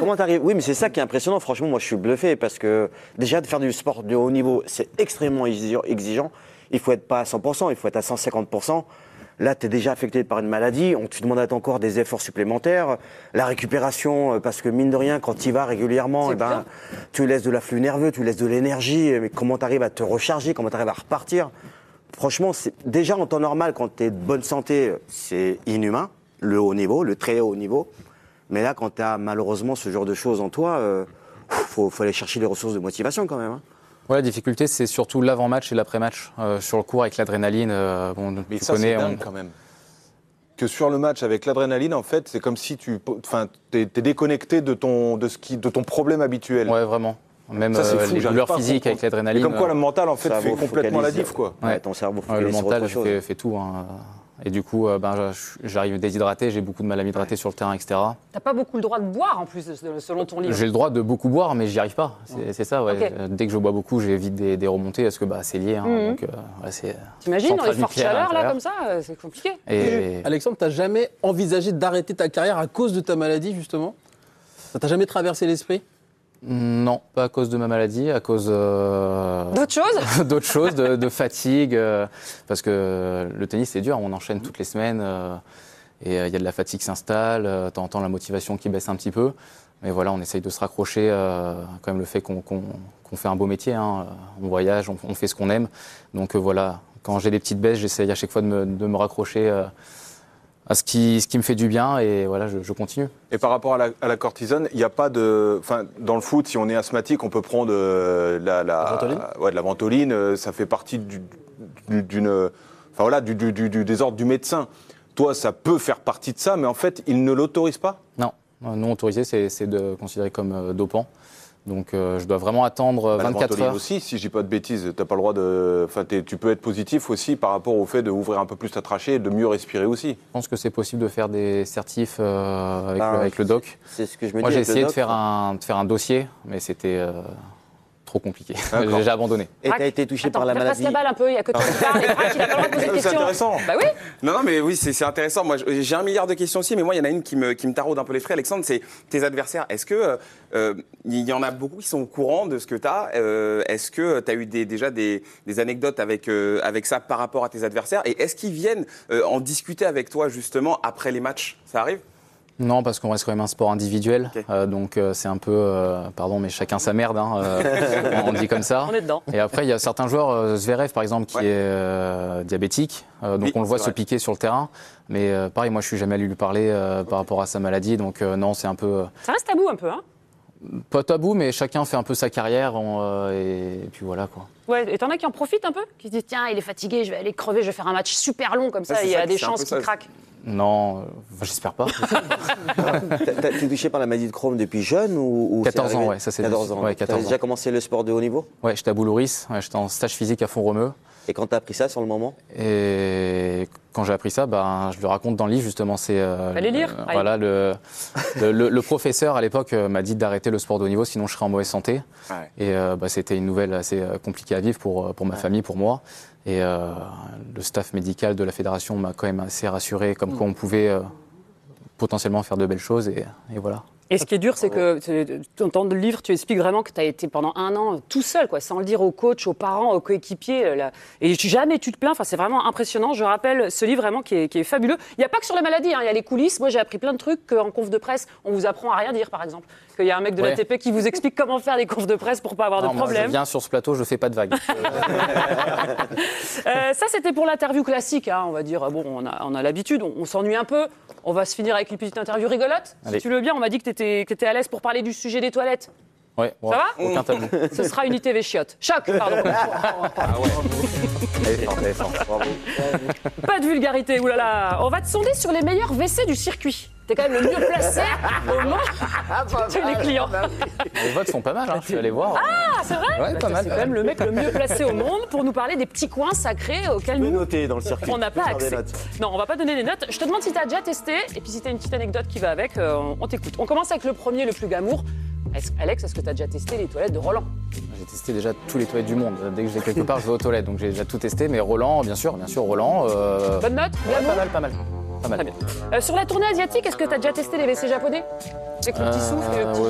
comment t'arrives? Oui, mais c'est ça qui est impressionnant. Franchement, moi, je suis bluffé parce que déjà de faire du sport de haut niveau, c'est extrêmement exigeant. Il faut être pas à 100%, il faut être à 150%. Là, tu es déjà affecté par une maladie, on te demande encore des efforts supplémentaires, la récupération, parce que mine de rien, quand tu y vas régulièrement, tu laisses de l'afflux nerveux, tu laisses de l'énergie, mais comment tu arrives à te recharger, comment tu arrives à repartir? Franchement, déjà en temps normal, quand tu es de bonne santé, c'est inhumain, le haut niveau, le très haut niveau. Mais là, quand tu as malheureusement ce genre de choses en toi, faut aller chercher les ressources de motivation quand même. Ouais, la difficulté, c'est surtout l'avant-match et l'après-match. Sur le court, avec l'adrénaline, mais ça, c'est dingue quand même. Que sur le match, avec l'adrénaline, en fait, c'est comme si t'es déconnecté de ton problème habituel. Ouais, vraiment. Même ça, fou, les douleurs physiques avec l'adrénaline. Comme quoi, le mental, en fait, fait complètement la diff, quoi. Ouais. Ton cerveau focalise le mental sur autre chose. fait tout. Et du coup, j'arrive déshydraté, j'ai beaucoup de mal à m'hydrater sur le terrain, etc. T'as pas beaucoup le droit de boire en plus, selon ton livre. J'ai le droit de beaucoup boire, mais j'y arrive pas. C'est ça, ouais. Okay. Dès que je bois beaucoup, j'ai vite des remontées, parce que c'est lié. Donc, t'imagines, dans les fortes chaleurs, là, comme ça, c'est compliqué. Et... Alexandre, t'as jamais envisagé d'arrêter ta carrière à cause de ta maladie, justement? Ça t'a jamais traversé l'esprit? Non, pas à cause de ma maladie, à cause d'autres choses. D'autres choses, de fatigue, parce que le tennis c'est dur, on enchaîne toutes les semaines et il y a de la fatigue qui s'installe, t'entends la motivation qui baisse un petit peu, mais voilà, on essaye de se raccrocher quand même le fait qu'on fait un beau métier, on voyage, on fait ce qu'on aime, donc voilà, quand j'ai des petites baisses, j'essaye à chaque fois de me raccrocher à ce qui me fait du bien et voilà, je continue. Et par rapport à la cortisone, il n'y a pas de... Enfin, dans le foot, si on est asthmatique, on peut prendre de la ventoline, ça fait partie des ordres du médecin. Toi, ça peut faire partie de ça, mais en fait, il ne l'autorise pas? Non, non autorisé, c'est considéré comme dopant. Donc je dois vraiment attendre 24 heures. Aussi, si je dis pas de bêtises, t'as pas le droit de. Enfin, tu peux être positif aussi par rapport au fait d'ouvrir un peu plus ta trachée et de mieux respirer aussi. Je pense que c'est possible de faire des certifs avec le doc. C'est ce que je me dis. Moi, j'ai essayé de faire un dossier, mais c'était trop compliqué. J'ai abandonné. Et t'as été touché par la maladie? Passe la balle un peu, il y a que toi qui parle, et Braque, il a pas le droit de poser de questions. C'est intéressant. Bah oui. Non, mais oui, c'est intéressant. Moi, j'ai 1 milliard de questions aussi, mais moi, il y en a une qui me taraude un peu l'esprit, Alexandre, c'est tes adversaires. Est-ce que il y en a beaucoup qui sont au courant de ce que tu as? Est-ce que tu as eu déjà des anecdotes avec ça par rapport à tes adversaires? Et est-ce qu'ils viennent en discuter avec toi, justement, après les matchs? Ça arrive? Non, parce qu'on reste quand même un sport individuel, okay. Donc c'est un peu, pardon, mais chacun sa merde, on dit comme ça. On est dedans. Et après, il y a certains joueurs, Zverev par exemple, qui est diabétique, donc oui, on le voit se piquer sur le terrain. Mais pareil, moi je suis jamais allé lui parler par rapport à sa maladie, donc non, c'est un peu... Ça reste tabou un peu, hein? Pas tabou, mais chacun fait un peu sa carrière, et puis voilà quoi. Ouais, et t'en as qui en profitent un peu? Qui se disent, tiens, il est fatigué, je vais aller crever, je vais faire un match super long, comme ça, il y a des chances qu'il craque. Non, j'espère pas. T'es touché par la maladie de Crohn depuis jeune ou 14 ans, ouais, ça c'est 14 ans. Ouais, 14 T'avais déjà commencé le sport de haut niveau? Ouais, j'étais à Boulouris, j'étais en stage physique à Font-Romeu. Et quand t'as appris ça sur le moment? Et quand j'ai appris ça, je le raconte dans le livre justement. Allez lire. Voilà, le professeur à l'époque m'a dit d'arrêter le sport de haut niveau, sinon je serais en mauvaise santé. Ouais. Et c'était une nouvelle assez compliquée à vivre pour ma famille, pour moi. Et le staff médical de la fédération m'a quand même assez rassuré, comme quoi on pouvait potentiellement faire de belles choses. Et voilà. Et ce qui est dur, c'est que dans le livre, tu expliques vraiment que tu as été pendant 1 an tout seul, quoi, sans le dire aux coachs, aux parents, aux coéquipiers. Et jamais tu te plains. Enfin, c'est vraiment impressionnant. Je rappelle ce livre vraiment qui est fabuleux. Il n'y a pas que sur la maladie, il y a les coulisses. Moi, j'ai appris plein de trucs qu'en conf de presse, on vous apprend à rien dire, par exemple. Qu'il y a un mec de l'ATP qui vous explique comment faire des confs de presse pour pas avoir de problème. Moi, je viens sur ce plateau, je fais pas de vagues. Ça, c'était pour l'interview classique, on va dire. Bon, on a l'habitude, on s'ennuie un peu. On va se finir avec une petite interview rigolote. Allez. Si tu le veux bien, on m'a dit que tu étais à l'aise pour parler du sujet des toilettes. Ouais, ça va? Aucun tabou. Ce sera une ITV chiotte. Choc, pardon. Pas de vulgarité, oulala. On va te sonder sur les meilleurs WC du circuit. T'es quand même le mieux placé au monde. Tu es les clients. Les votes sont pas mal, je suis allé voir. Ah, c'est vrai? Ouais, pas mal. C'est quand même le mec le mieux placé au monde pour nous parler des petits coins sacrés auxquels nous, noter dans le circuit. On n'a pas accès. Non, on va pas donner des notes. Je te demande si tu as déjà testé, et puis si tu as une petite anecdote qui va avec, on t'écoute. On commence avec le premier, le plus glamour. Alex, est-ce que tu as déjà testé les toilettes de Roland? J'ai testé déjà tous les toilettes du monde. Dès que je vais quelque part, je vais aux toilettes. Donc j'ai déjà tout testé. Mais Roland, bien sûr, Roland. Bonne note? Ouais, pas mal. Très bien. Sur la tournée asiatique, est-ce que tu as déjà testé les WC japonais? Avec le petit souffle et le petit...